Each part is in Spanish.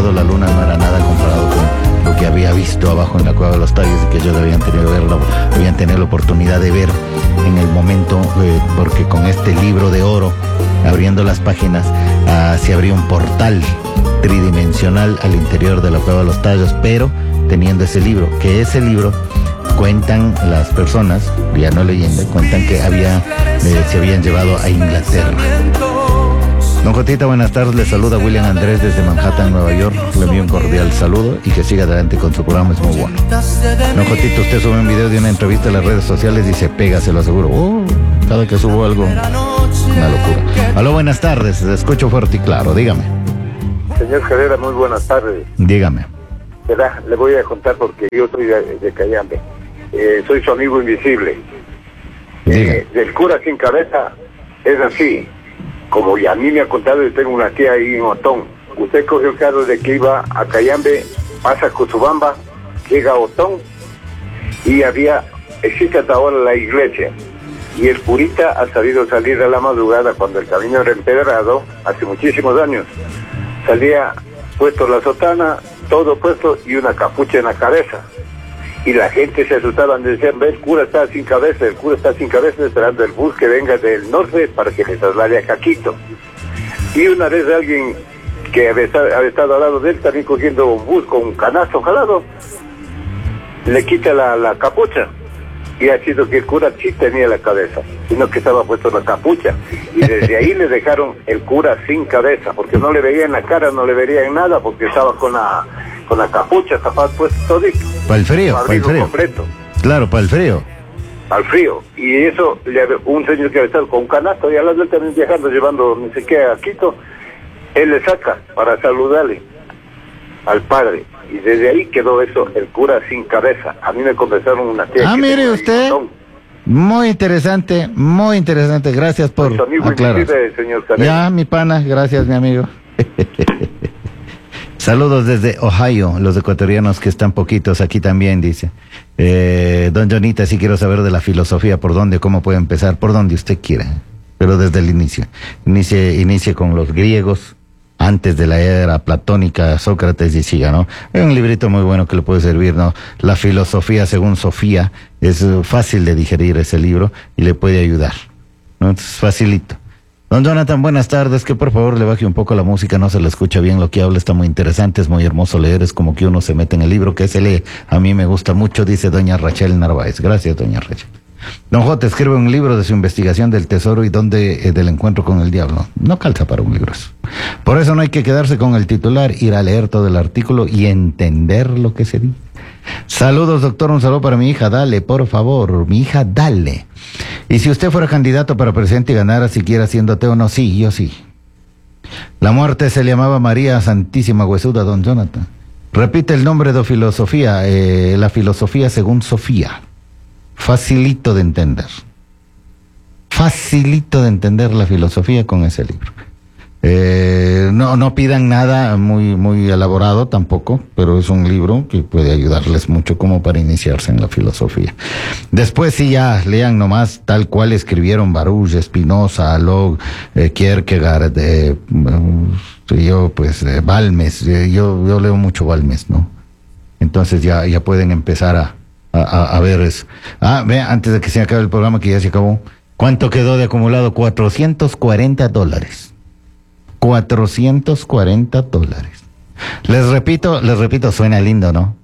lado la luna no era nada comparado con lo que había visto abajo en la cueva de los tallos y que ellos habían tenido la oportunidad de ver en el momento, porque con este libro de oro, abriendo las páginas, se abría un portal tridimensional al interior de la cueva de los tallos, pero teniendo ese libro, cuentan las personas, ya no leyenda, cuentan que se habían llevado a Inglaterra. Don Jotita, buenas tardes, le saluda William Andrés desde Manhattan, Nueva York, le envío un cordial saludo y que siga adelante con su programa, es muy bueno. Don Jotita, usted sube un video de una entrevista en las redes sociales y se pega, se lo aseguro. Cada que subo algo, una locura. Aló, buenas tardes, le escucho fuerte y claro, dígame. Señor Carrera, muy buenas tardes. Dígame. ¿Verdad? Le voy a contar porque yo soy de Cayambe. Soy su amigo invisible. Del cura sin cabeza es así. Como ya a mí me ha contado, yo tengo una tía ahí en Otón. Usted cogió el carro de que iba a Cayambe, pasa a Cochabamba, llega a Otón y existe hasta ahora la iglesia. Y el curita ha sabido salir a la madrugada cuando el camino era empedrado, hace muchísimos años. Salía puesto la sotana, todo puesto y una capucha en la cabeza. Y la gente se asustaba, decían, ve, el cura está sin cabeza, esperando el bus que venga del norte para que le traslade a Caquito. Y una vez alguien que había estado al lado de él, también cogiendo un bus con un canasto jalado, le quita la capucha. Y ha sido que el cura sí tenía la cabeza, sino que estaba puesto la capucha. Y desde ahí le dejaron el cura sin cabeza, porque no le veían la cara, no le veían nada, porque estaba con la capucha tapada, puesto todito. Para el frío, completo. Claro, para el frío. Al frío. Y eso, un señor que había estado con un canasto, y a la vez también viajando, llevando no sé qué a Quito, él le saca para saludarle al padre. Y desde ahí quedó eso, el cura sin cabeza. A mí me confesaron una tía. Mire usted, muy interesante, gracias por aclarar. Señor Canel. Ya, mi pana, gracias, mi amigo. Saludos desde Ohio, los ecuatorianos que están poquitos aquí también, dice. Don Jonita, sí quiero saber de la filosofía, por dónde, cómo puede empezar, por donde usted quiera, pero desde el inicio. Inicie con los griegos, antes de la era platónica, Sócrates y siga, ¿no? Hay un librito muy bueno que le puede servir, ¿no? La filosofía según Sofía, es fácil de digerir ese libro y le puede ayudar, ¿no? Entonces, facilito. Don Jonathan, buenas tardes, que por favor le baje un poco la música, no se le escucha bien lo que habla, está muy interesante, es muy hermoso leer, es como que uno se mete en el libro que se lee. A mí me gusta mucho, dice doña Rachel Narváez. Gracias, doña Rachel. Don J. escribe un libro de su investigación del tesoro y del encuentro con el diablo. No calza para un libro eso. Por eso no hay que quedarse con el titular, ir a leer todo el artículo y entender lo que se dice. Saludos, doctor, un saludo para mi hija, dale, por favor, mi hija, dale. Y si usted fuera candidato para presidente y ganara siquiera siendo ateo, no, sí, yo sí. La muerte se le llamaba María Santísima Huesuda, don Jonathan. Repite el nombre de filosofía, la filosofía según Sofía. Facilito de entender. Facilito de entender la filosofía con ese libro. No pidan nada muy elaborado tampoco, pero es un libro que puede ayudarles mucho como para iniciarse en la filosofía. Después sí ya lean nomás tal cual escribieron Baruch, Spinoza, Locke, Kierkegaard, Balmes, yo leo mucho Balmes, ¿no? Entonces ya pueden empezar a ver eso. Vean, antes de que se acabe el programa, que ya se acabó, ¿cuánto quedó de acumulado? $440. $440. Les repito, suena lindo, ¿no?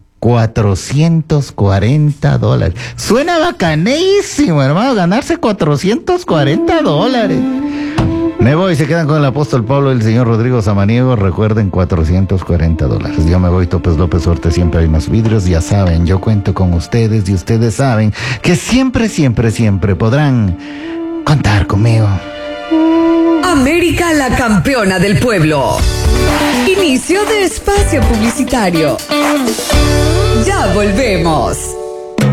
$440. Suena bacanísimo, hermano, ganarse $440. Me voy, se quedan con el apóstol Pablo y el señor Rodrigo Samaniego. Recuerden, $440. Yo me voy, Topes López, suerte, siempre hay más vidrios. Ya saben, yo cuento con ustedes y ustedes saben que siempre podrán contar conmigo. América, la campeona del pueblo. Inicio de espacio publicitario. Ya volvemos.